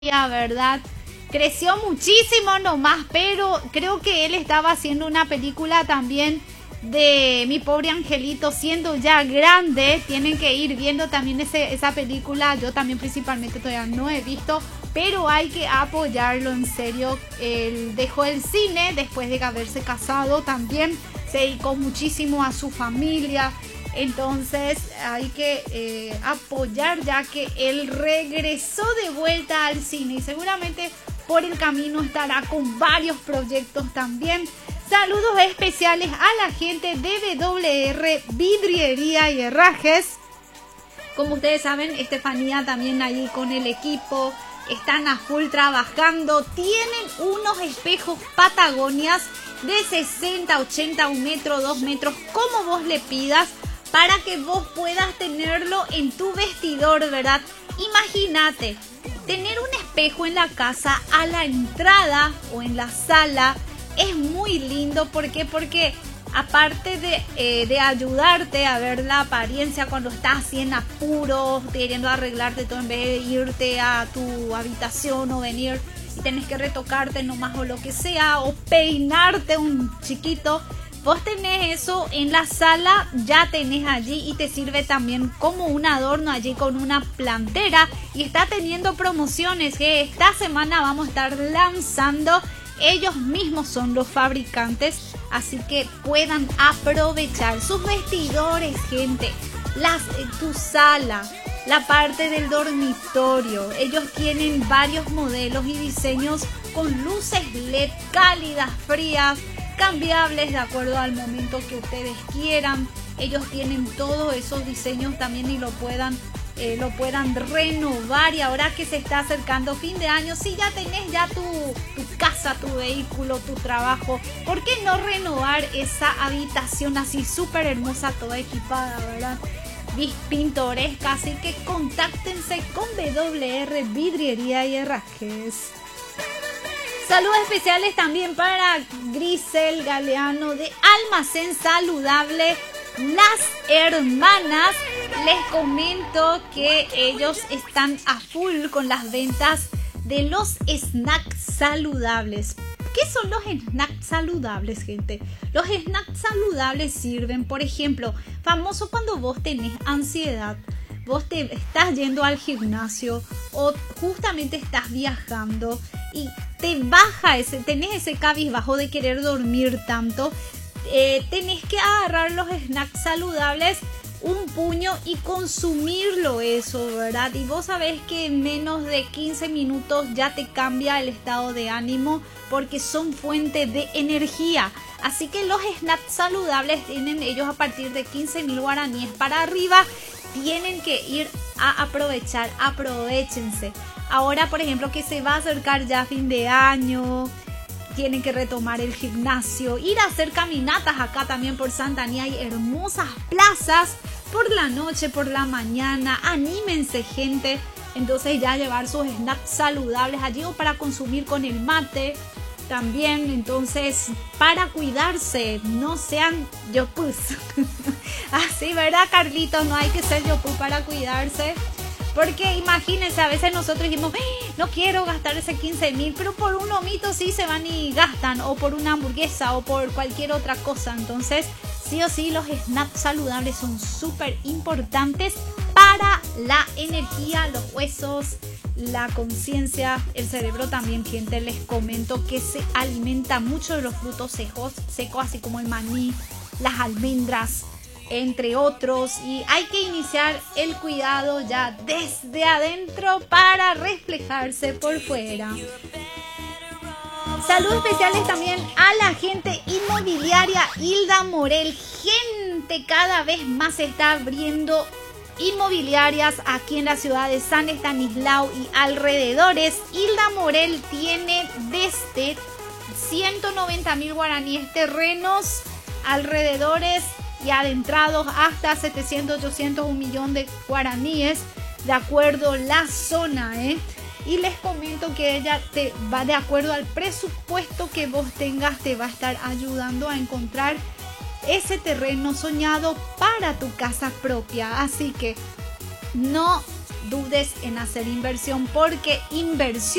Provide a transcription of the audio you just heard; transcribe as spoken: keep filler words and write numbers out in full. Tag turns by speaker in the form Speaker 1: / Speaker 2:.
Speaker 1: ¿verdad? Creció muchísimo nomás, pero creo que él estaba haciendo una película también de Mi Pobre Angelito, siendo ya grande. Tienen que ir viendo también ese, esa película. Yo también principalmente todavía no he visto, pero hay que apoyarlo, en serio. Él dejó el cine después de haberse casado, también se dedicó muchísimo a su familia. Entonces hay que eh, apoyar, ya que él regresó de vuelta al cine y seguramente por el camino estará con varios proyectos también. Saludos especiales a la gente de W W R Vidriería y Herrajes. Como ustedes saben, Estefanía también ahí con el equipo, están a full trabajando. Tienen unos espejos Patagonias de sesenta, ochenta, un metro, dos metros, como vos le pidas, para que vos puedas tenerlo en tu vestidor, ¿verdad? Imagínate, tener un espejo en la casa a la entrada o en la sala es muy lindo. ¿Por qué? Porque aparte de, eh, de ayudarte a ver la apariencia cuando estás así en apuros, queriendo arreglarte todo en vez de irte a tu habitación o venir y tenés que retocarte nomás o lo que sea, o peinarte un chiquito, vos tenés eso en la sala, ya tenés allí y te sirve también como un adorno allí con una plantera. Y está teniendo promociones que esta semana vamos a estar lanzando. Ellos mismos son los fabricantes, así que puedan aprovechar sus vestidores, gente. Las, tu sala, la parte del dormitorio. Ellos tienen varios modelos y diseños con luces L E D cálidas, frías, cambiables de acuerdo al momento que ustedes quieran. Ellos tienen todos esos diseños también y lo puedan eh, lo puedan renovar. Y ahora que se está acercando fin de año, si ya tenés ya tu, tu casa, tu vehículo, tu trabajo, ¿por qué no renovar esa habitación así súper hermosa, toda equipada, verdad? Pintoresca. Así que contáctense con W W R Vidriería y Herrajes. Saludos especiales también para Grisel Galeano de Almacén Saludable Las Hermanas. Les comento que ellos están a full con las ventas de los snacks saludables. ¿Qué son los snacks saludables, gente? Los snacks saludables sirven, por ejemplo, famoso cuando vos tenés ansiedad, vos te estás yendo al gimnasio o justamente estás viajando y te baja ese, tenés ese cabizbajo de querer dormir tanto, eh, tenés que agarrar los snacks saludables, un puño, y consumirlo eso, ¿verdad? Y vos sabés que en menos de quince minutos ya te cambia el estado de ánimo porque son fuente de energía. Así que los snacks saludables tienen ellos a partir de quince mil guaraníes para arriba. Tienen que ir a aprovechar, aprovechense. Ahora, por ejemplo, que se va a acercar ya fin de año, tienen que retomar el gimnasio, ir a hacer caminatas acá también por Santanía. Hay hermosas plazas por la noche, por la mañana. Anímense, gente. Entonces ya llevar sus snacks saludables allí o para consumir con el mate también. Entonces, para cuidarse, no sean yopus. Así, ¿verdad, Carlitos? No hay que ser yopus para cuidarse. Porque imagínense, a veces nosotros dijimos, no quiero gastar ese quince mil, pero por un lomito sí se van y gastan, o por una hamburguesa, o por cualquier otra cosa. Entonces, sí o sí, los snacks saludables son súper importantes para la energía, los huesos, la conciencia, el cerebro también, gente. Les comento que se alimenta mucho de los frutos secos, secos así como el maní, las almendras, entre otros, y hay que iniciar el cuidado ya desde adentro para reflejarse por fuera. Saludos especiales también a la gente inmobiliaria Hilda Morel. Gente, cada vez más se está abriendo inmobiliarias aquí en la ciudad de San Estanislao y alrededores. Hilda Morel tiene desde ciento noventa mil guaraníes terrenos, alrededores y adentrados hasta setecientos, ochocientos, un millón de guaraníes, de acuerdo la zona, ¿eh? Y les comento que ella te va, de acuerdo al presupuesto que vos tengas, te va a estar ayudando a encontrar ese terreno soñado para tu casa propia. Así que no dudes en hacer inversión, porque inversión